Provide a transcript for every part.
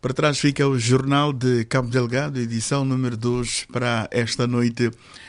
Para trás fica o Jornal de Cabo Delgado, edição número 2 para esta noite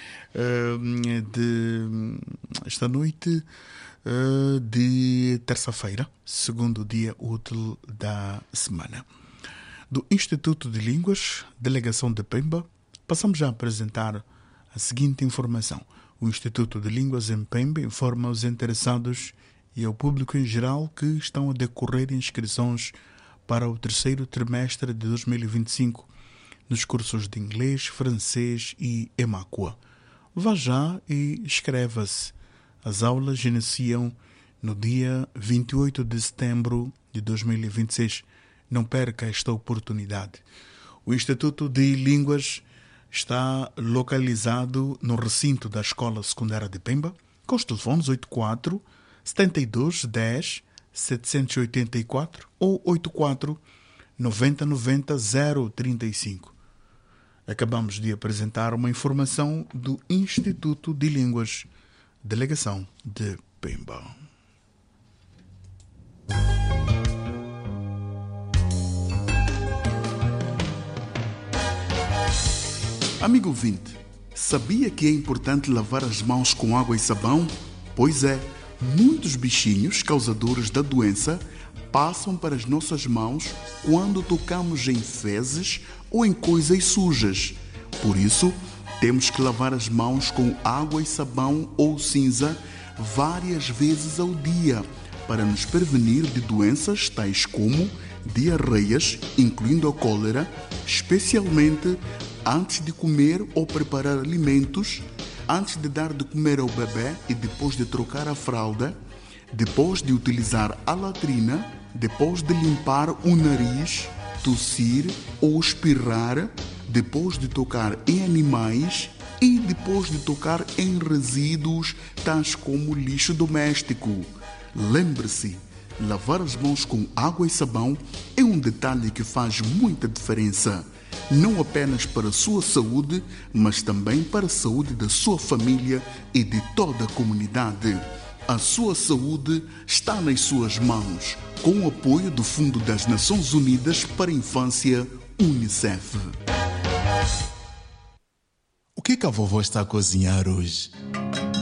de terça-feira, segundo dia útil da semana. Do Instituto de Línguas, Delegação de Pemba, passamos já a apresentar a seguinte informação. O Instituto de Línguas em Pemba informa os interessados e ao público em geral que estão a decorrer inscrições para o terceiro trimestre de 2025 nos cursos de inglês, francês e emácua. Vá já e inscreva-se. As aulas iniciam no dia 28 de setembro de 2026. Não perca esta oportunidade. O Instituto de Línguas está localizado no recinto da Escola Secundária de Pemba, com os telefones 84 72 10 784 ou 84 90 90 035. Acabamos de apresentar uma informação do Instituto de Línguas, Delegação de Pemba. Amigo ouvinte, sabia que é importante lavar as mãos com água e sabão? Pois é, muitos bichinhos causadores da doença passam para as nossas mãos quando tocamos em fezes ou em coisas sujas. Por isso, temos que lavar as mãos com água e sabão ou cinza várias vezes ao dia para nos prevenir de doenças tais como diarreias, incluindo a cólera, especialmente antes de comer ou preparar alimentos, antes de dar de comer ao bebê e depois de trocar a fralda, depois de utilizar a latrina, depois de limpar o nariz, tossir ou espirrar, depois de tocar em animais e depois de tocar em resíduos tais como lixo doméstico. Lembre-se, lavar as mãos com água e sabão é um detalhe que faz muita diferença. Não apenas para a sua saúde, mas também para a saúde da sua família e de toda a comunidade. A sua saúde está nas suas mãos, com o apoio do Fundo das Nações Unidas para a Infância, UNICEF. O que a vovó está a cozinhar hoje?